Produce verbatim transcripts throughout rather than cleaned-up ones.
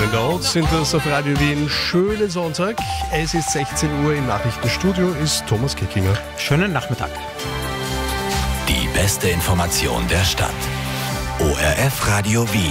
and Old sind das auf Radio Wien. Schönen Sonntag. Es ist sechzehn Uhr, im Nachrichtenstudio ist Thomas Kickinger. Schönen Nachmittag. Die beste Information der Stadt. O R F Radio Wien.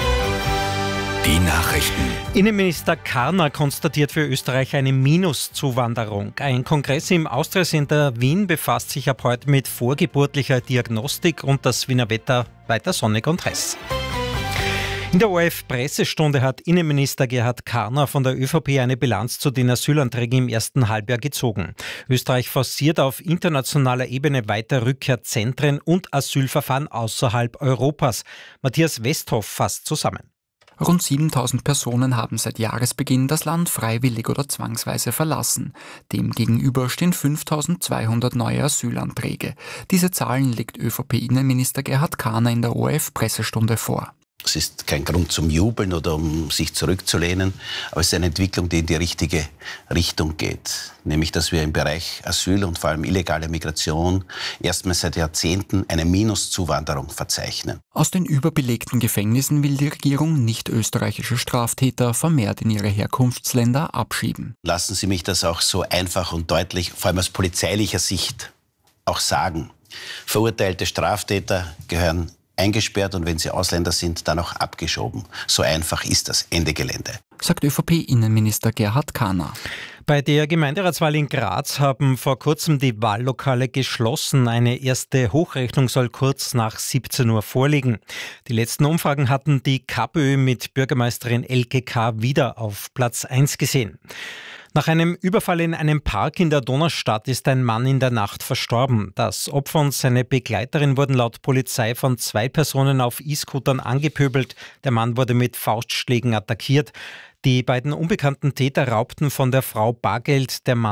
Die Nachrichten. Innenminister Karner konstatiert für Österreich eine Minuszuwanderung. Ein Kongress im Austria Center Wien befasst sich ab heute mit vorgeburtlicher Diagnostik und das Wiener Wetter weiter sonnig und heiß. In der O R F-Pressestunde hat Innenminister Gerhard Karner von der ÖVP eine Bilanz zu den Asylanträgen im ersten Halbjahr gezogen. Österreich forciert auf internationaler Ebene weiter Rückkehrzentren und Asylverfahren außerhalb Europas. Matthias Westhoff fasst zusammen. Rund siebentausend Personen haben seit Jahresbeginn das Land freiwillig oder zwangsweise verlassen. Demgegenüber stehen fünftausendzweihundert neue Asylanträge. Diese Zahlen legt ÖVP-Innenminister Gerhard Karner in der O R F-Pressestunde vor. Es ist kein Grund zum Jubeln oder um sich zurückzulehnen, aber es ist eine Entwicklung, die in die richtige Richtung geht. Nämlich, dass wir im Bereich Asyl und vor allem illegale Migration erstmals seit Jahrzehnten eine Minuszuwanderung verzeichnen. Aus den überbelegten Gefängnissen will die Regierung nicht österreichische Straftäter vermehrt in ihre Herkunftsländer abschieben. Lassen Sie mich das auch so einfach und deutlich, vor allem aus polizeilicher Sicht, auch sagen. Verurteilte Straftäter gehören eingesperrt und wenn sie Ausländer sind, dann auch abgeschoben. So einfach ist das. Ende Gelände. Sagt ÖVP-Innenminister Gerhard Karner. Bei der Gemeinderatswahl in Graz haben vor kurzem die Wahllokale geschlossen. Eine erste Hochrechnung soll kurz nach siebzehn Uhr vorliegen. Die letzten Umfragen hatten die KPÖ mit Bürgermeisterin Elke K. wieder auf Platz eins gesehen. Nach einem Überfall in einem Park in der Donaustadt ist ein Mann in der Nacht verstorben. Das Opfer und seine Begleiterin wurden laut Polizei von zwei Personen auf E-Scootern angepöbelt. Der Mann wurde mit Faustschlägen attackiert. Die beiden unbekannten Täter raubten von der Frau Bargeld. Der Mann